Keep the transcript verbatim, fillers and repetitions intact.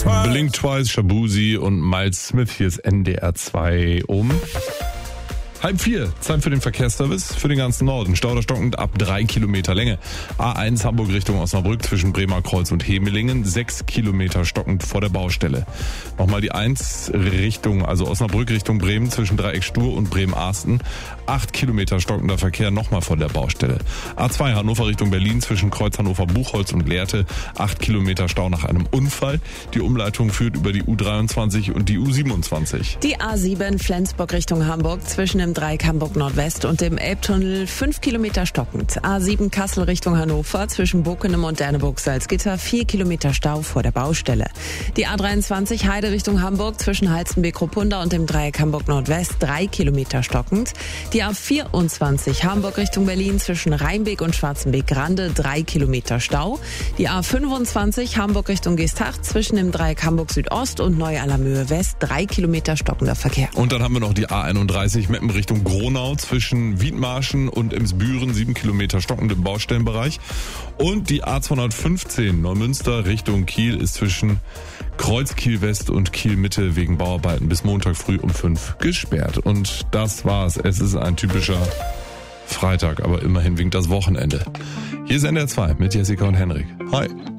Blink Twice, Shabuzi und Miles Smith. Hier ist N D R zwei um halb vier. Zeit für den Verkehrsservice für den ganzen Norden. Stauder stockend ab drei Kilometer Länge. A eins Hamburg Richtung Osnabrück zwischen Bremer Kreuz und Hemelingen. sechs Kilometer stockend vor der Baustelle. Nochmal die eins Richtung, also Osnabrück Richtung Bremen zwischen Dreieck Stur und Bremen-Arsten. acht Kilometer stockender Verkehr nochmal vor der Baustelle. A zwei Hannover Richtung Berlin zwischen Kreuz Hannover-Buchholz und Lehrte. acht Kilometer Stau nach einem Unfall. Die Umleitung führt über die U dreiundzwanzig und die U siebenundzwanzig. Die A sieben Flensburg Richtung Hamburg zwischen dem Dreieck Hamburg Nordwest und dem Elbtunnel fünf Kilometer stockend. A sieben Kassel Richtung Hannover zwischen Bockenem und Derneburg-Salzgitter vier Kilometer Stau vor der Baustelle. Die A dreiundzwanzig Heide Richtung Hamburg zwischen Halstenbek-Ruppunda und dem Dreieck Hamburg Nordwest drei Kilometer stockend. Die A vierundzwanzig Hamburg Richtung Berlin zwischen Rheinbeek und Schwarzenbeek-Grande drei Kilometer Stau. Die A fünfundzwanzig Hamburg Richtung Geesthacht zwischen dem Dreieck Hamburg Südost und Neu-Allermöhe West drei Kilometer stockender Verkehr. Und dann haben wir noch die A einunddreißig Meppen Richtung Gronau zwischen Wiedmarschen und Emsbüren sieben Kilometer stockend im Baustellenbereich. Und die A zweihundertfünfzehn Neumünster Richtung Kiel ist zwischen Kreuz Kiel West und Kiel Mitte wegen Bauarbeiten bis Montag früh um fünf gesperrt. Und das war's. Es ist ein typischer Freitag, aber immerhin winkt das Wochenende. Hier ist N D R zwei mit Jessica und Henrik. Hi.